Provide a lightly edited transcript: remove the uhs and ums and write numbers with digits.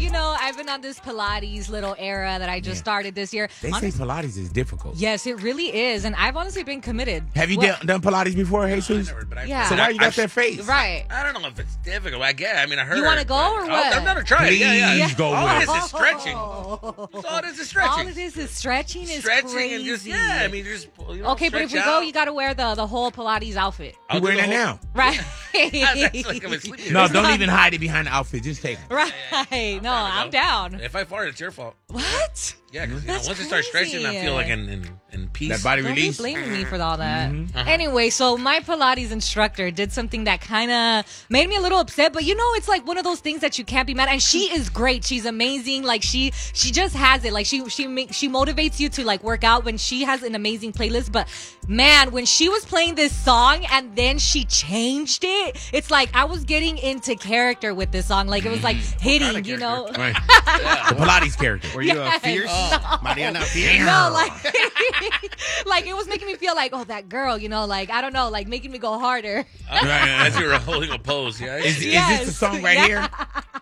I've been on this Pilates little era that I just started this year. They say Pilates is difficult. Yes, it really is. And I've honestly been committed. Have you done Pilates before, Jesus? Yeah. So why you got that face? Right. I don't know if it's difficult. I heard. You want to go or what? I'm going to try it. Yeah. Please go All with it is stretching. That's all it is stretching. All it is stretching Stretching and just, just, okay, but if we go, you got to wear the whole Pilates outfit. You wearing that now? Right. That's like I'm sleeping. No, don't even hide it behind the outfit. Just take it. Right. No, I'm down. If I fart, it's your fault. What? Yeah, because That's once I start stretching, I feel like in peace. That body Don't release. be blaming me for all that. Anyway, so my Pilates instructor did something that kind of made me a little upset, but it's like one of those things that you can't be mad at. And she is great. She's amazing. Like she just has it. Like she motivates you to like work out when she has an amazing playlist. But man, when she was playing this song and then she changed it, it's like I was getting into character with this song. Like it was like hitting, Right. The Pilates character. Were you a fierce? Mariana Fierce? No, like, like it was making me feel like, oh, that girl, like, I don't know, like making me go harder. As you were holding a pose, yeah. Is this the song right here?